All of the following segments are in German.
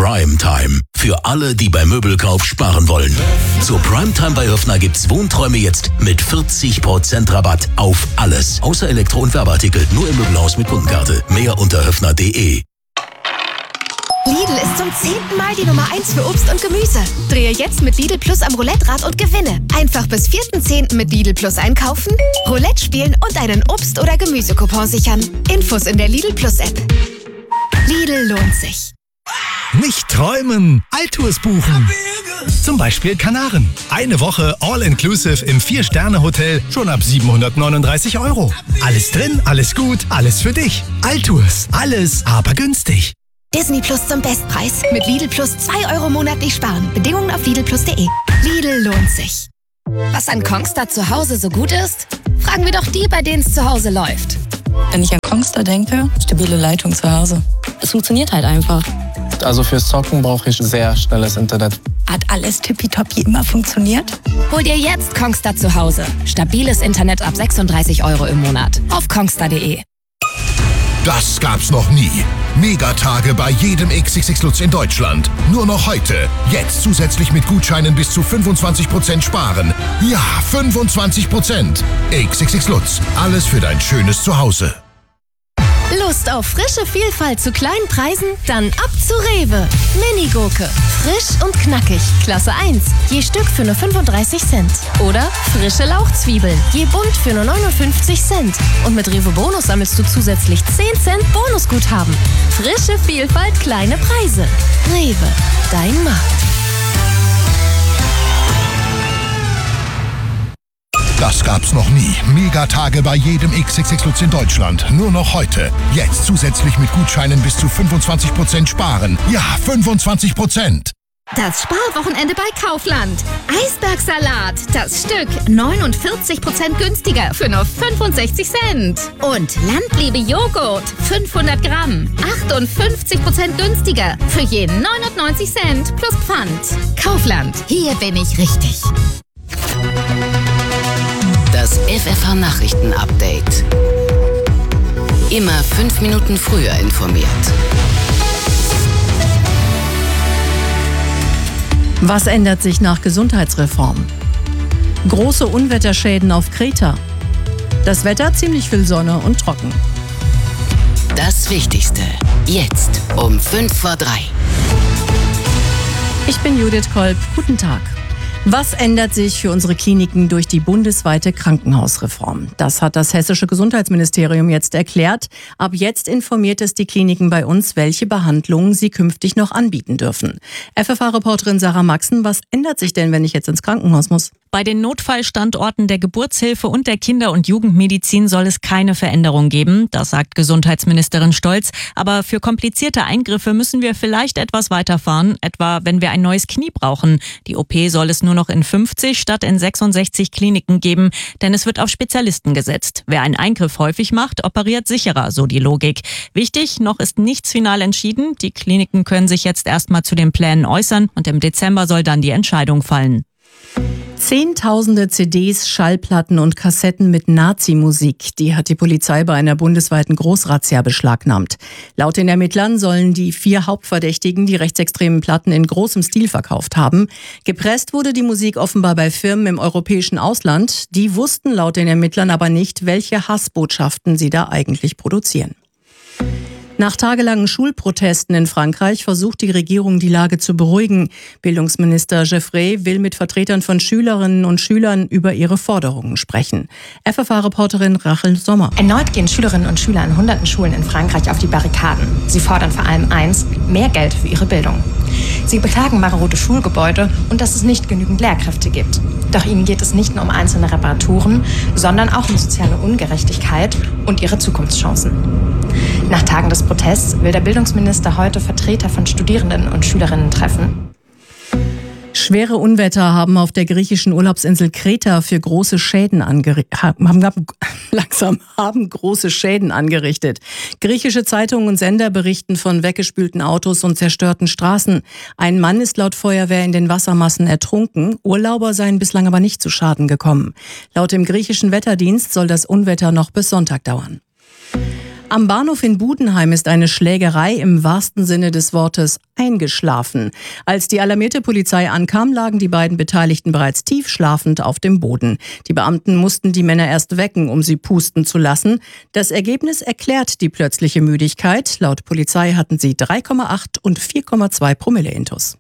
Primetime. Für alle, die beim Möbelkauf sparen wollen. Zur Primetime bei Höffner gibt's Wohnträume jetzt mit 40% Rabatt auf alles. Außer Elektro- und Werbeartikel. Nur im Möbelhaus mit Kundenkarte. Mehr unter höffner.de. Lidl ist zum 10. Mal die Nummer 1 für Obst und Gemüse. Drehe jetzt mit Lidl Plus am Roulette-Rad und gewinne. Einfach bis 4.10. mit Lidl Plus einkaufen, Roulette spielen und einen Obst- oder Gemüsecoupon sichern. Infos in der Lidl Plus App. Lidl lohnt sich. Nicht träumen, Altours buchen. Zum Beispiel Kanaren. Eine Woche All-Inclusive im 4-Sterne-Hotel schon ab 739 €. Alles drin, alles gut, alles für dich. Altours, alles aber günstig. Disney Plus zum Bestpreis. Mit Lidl Plus 2 € monatlich sparen. Bedingungen auf lidlplus.de. Lidl lohnt sich. Was an Kongstar zu Hause so gut ist? Fragen wir doch die, bei denen es zu Hause läuft. Wenn ich an Kongstar denke, stabile Leitung zu Hause. Es funktioniert halt einfach. Also fürs Zocken brauche ich sehr schnelles Internet. Hat alles tippitoppi immer funktioniert? Hol dir jetzt Kongstar zu Hause. Stabiles Internet ab 36 € im Monat. Auf kongstar.de. Das gab's noch nie. Megatage bei jedem XXX Lutz in Deutschland. Nur noch heute. Jetzt zusätzlich mit Gutscheinen bis zu 25% sparen. Ja, 25%. XXX Lutz. Alles für dein schönes Zuhause. Lust auf frische Vielfalt zu kleinen Preisen? Dann ab zu Rewe. Mini-Gurke. Frisch und knackig. Klasse 1. Je Stück für nur 35 Cent. Oder frische Lauchzwiebeln. Je bunt für nur 59 Cent. Und mit Rewe Bonus sammelst du zusätzlich 10 Cent Bonusguthaben. Frische Vielfalt, kleine Preise. Rewe. Dein Markt. Das gab's noch nie. Megatage bei jedem XXX Lutz in Deutschland. Nur noch heute. Jetzt zusätzlich mit Gutscheinen bis zu 25% sparen. Ja, 25%. Das Sparwochenende bei Kaufland. Eisbergsalat, das Stück 49% günstiger für nur 65 Cent. Und Landliebe Joghurt, 500 Gramm, 58% günstiger für je 99 Cent plus Pfand. Kaufland, hier bin ich richtig. Das FFH-Nachrichten-Update. Immer 5 Minuten früher informiert. Was ändert sich nach Gesundheitsreform? Große Unwetterschäden auf Kreta. Das Wetter ziemlich viel Sonne und trocken. Das Wichtigste. Jetzt um 2:55. Ich bin Judith Kolb. Guten Tag. Was ändert sich für unsere Kliniken durch die bundesweite Krankenhausreform? Das hat das hessische Gesundheitsministerium jetzt erklärt. Ab jetzt informiert es die Kliniken bei uns, welche Behandlungen sie künftig noch anbieten dürfen. FFH-Reporterin Sarah Maxen, was ändert sich denn, wenn ich jetzt ins Krankenhaus muss? Bei den Notfallstandorten der Geburtshilfe und der Kinder- und Jugendmedizin soll es keine Veränderung geben. Das sagt Gesundheitsministerin Stolz. Aber für komplizierte Eingriffe müssen wir vielleicht etwas weiterfahren, etwa wenn wir ein neues Knie brauchen. Die OP soll es nur noch in 50 statt in 66 Kliniken geben, denn es wird auf Spezialisten gesetzt. Wer einen Eingriff häufig macht, operiert sicherer, so die Logik. Wichtig, noch ist nichts final entschieden. Die Kliniken können sich jetzt erstmal zu den Plänen äußern und im Dezember soll dann die Entscheidung fallen. Zehntausende CDs, Schallplatten und Kassetten mit Nazi-Musik, die hat die Polizei bei einer bundesweiten Großrazzia beschlagnahmt. Laut den Ermittlern sollen die 4 Hauptverdächtigen die rechtsextremen Platten in großem Stil verkauft haben. Gepresst wurde die Musik offenbar bei Firmen im europäischen Ausland. Die wussten laut den Ermittlern aber nicht, welche Hassbotschaften sie da eigentlich produzieren. Nach tagelangen Schulprotesten in Frankreich versucht die Regierung, die Lage zu beruhigen. Bildungsminister Geoffrey will mit Vertretern von Schülerinnen und Schülern über ihre Forderungen sprechen. FFH-Reporterin Rachel Sommer. Erneut gehen Schülerinnen und Schüler an hunderten Schulen in Frankreich auf die Barrikaden. Sie fordern vor allem eins: mehr Geld für ihre Bildung. Sie beklagen marode Schulgebäude und dass es nicht genügend Lehrkräfte gibt. Doch ihnen geht es nicht nur um einzelne Reparaturen, sondern auch um soziale Ungerechtigkeit und ihre Zukunftschancen. Nach Tagen des Protests will der Bildungsminister heute Vertreter von Studierenden und Schülerinnen treffen. Schwere Unwetter haben auf der griechischen Urlaubsinsel Kreta für große Schäden große Schäden angerichtet. Griechische Zeitungen und Sender berichten von weggespülten Autos und zerstörten Straßen. Ein Mann ist laut Feuerwehr in den Wassermassen ertrunken. Urlauber seien bislang aber nicht zu Schaden gekommen. Laut dem griechischen Wetterdienst soll das Unwetter noch bis Sonntag dauern. Am Bahnhof in Budenheim ist eine Schlägerei im wahrsten Sinne des Wortes eingeschlafen. Als die alarmierte Polizei ankam, lagen die beiden Beteiligten bereits tief schlafend auf dem Boden. Die Beamten mussten die Männer erst wecken, um sie pusten zu lassen. Das Ergebnis erklärt die plötzliche Müdigkeit. Laut Polizei hatten sie 3,8 und 4,2 Promille intus.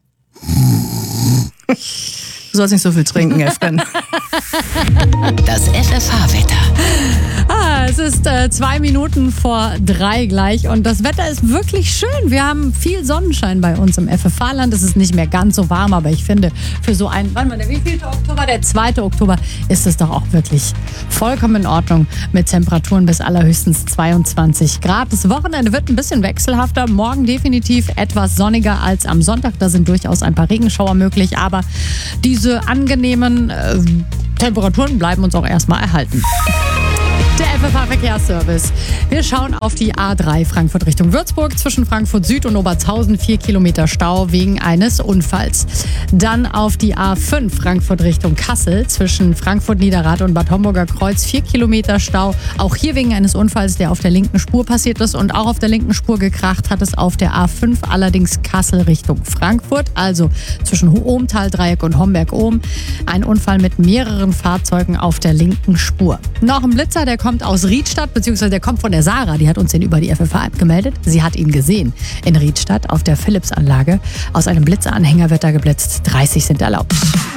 Du sollst nicht so viel trinken, Efren. Das FFH-Wetter. Es ist 2 Minuten vor 3 gleich und das Wetter ist wirklich schön. Wir haben viel Sonnenschein bei uns im FFH-Land. Es ist nicht mehr ganz so warm, aber ich finde, für so einen, der wievielte Oktober? Der 2. Oktober ist es doch auch wirklich vollkommen in Ordnung mit Temperaturen bis allerhöchstens 22 Grad. Das Wochenende wird ein bisschen wechselhafter. Morgen definitiv etwas sonniger als am Sonntag. Da sind durchaus ein paar Regenschauer möglich, aber diese angenehmen Temperaturen bleiben uns auch erstmal erhalten. Der FFH-Verkehrsservice. Wir schauen auf die A3 Frankfurt Richtung Würzburg. Zwischen Frankfurt Süd und Obertshausen 4 Kilometer Stau wegen eines Unfalls. Dann auf die A5 Frankfurt Richtung Kassel. Zwischen Frankfurt Niederrad und Bad Homburger Kreuz 4 Kilometer Stau. Auch hier wegen eines Unfalls, der auf der linken Spur passiert ist. Und auch auf der linken Spur gekracht hat es auf der A5, allerdings Kassel Richtung Frankfurt. Also zwischen Ohmtal-Dreieck und Homberg-Ohm. Ein Unfall mit mehreren Fahrzeugen auf der linken Spur. Noch ein Blitzer, der kommt aus Riedstadt, beziehungsweise der kommt von der Sarah. Die hat uns den über die FFH-App gemeldet. Sie hat ihn gesehen in Riedstadt auf der Philips-Anlage. Aus einem Blitzeranhänger wird da geblitzt. 30 sind erlaubt.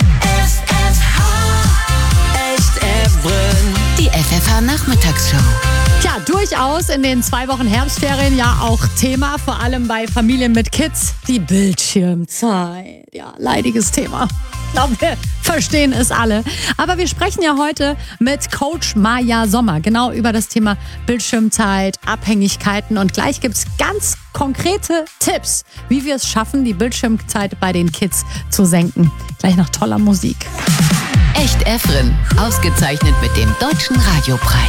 Die FFH-Nachmittagsshow. Tja, durchaus in den 2 Wochen Herbstferien ja auch Thema, vor allem bei Familien mit Kids, die Bildschirmzeit. Ja, leidiges Thema. Ich glaube, wir verstehen es alle. Aber wir sprechen ja heute mit Coach Maja Sommer genau über das Thema Bildschirmzeit, Abhängigkeiten und gleich gibt es ganz konkrete Tipps, wie wir es schaffen, die Bildschirmzeit bei den Kids zu senken. Gleich nach toller Musik. Echt Efren, ausgezeichnet mit dem Deutschen Radiopreis.